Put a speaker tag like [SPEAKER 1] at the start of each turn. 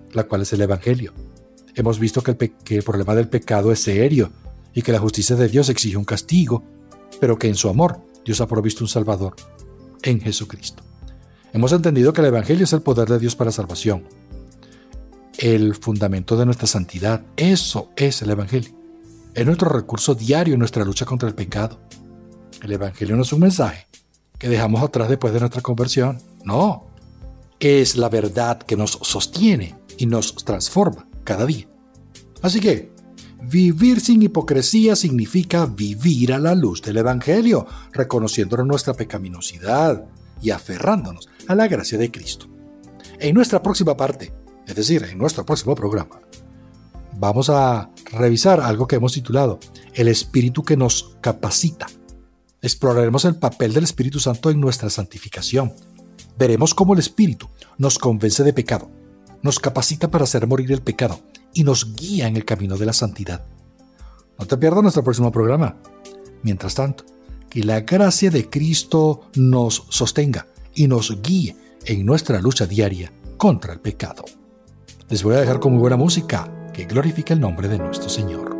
[SPEAKER 1] la cual es el Evangelio. Hemos visto que el problema del pecado es serio y que la justicia de Dios exige un castigo, pero que en su amor Dios ha provisto un Salvador en Jesucristo. Hemos entendido que el Evangelio es el poder de Dios para salvación, el fundamento de nuestra santidad. Eso es el Evangelio. Es nuestro recurso diario en nuestra lucha contra el pecado. El Evangelio no es un mensaje que dejamos atrás después de nuestra conversión. No, es la verdad que nos sostiene y nos transforma cada día. Así que, vivir sin hipocresía significa vivir a la luz del Evangelio, reconociéndonos nuestra pecaminosidad y aferrándonos a la gracia de Cristo. En nuestra próxima parte, es decir, en nuestro próximo programa, vamos a revisar algo que hemos titulado El Espíritu que nos capacita. Exploraremos el papel del Espíritu Santo en nuestra santificación. Veremos cómo el Espíritu nos convence de pecado, nos capacita para hacer morir el pecado y nos guía en el camino de la santidad. No te pierdas nuestro próximo programa. Mientras tanto, que la gracia de Cristo nos sostenga y nos guíe en nuestra lucha diaria contra el pecado. Les voy a dejar con muy buena música que glorifique el nombre de nuestro Señor.